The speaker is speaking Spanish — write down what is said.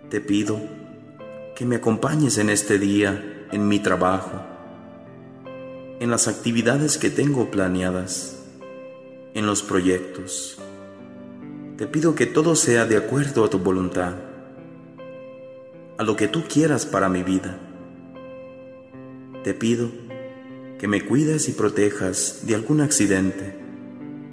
Te pido que me acompañes en este día, en mi trabajo, en las actividades que tengo planeadas, en los proyectos. Te pido que todo sea de acuerdo a tu voluntad, a lo que tú quieras para mi vida. Te pido que me cuides y protejas de algún accidente,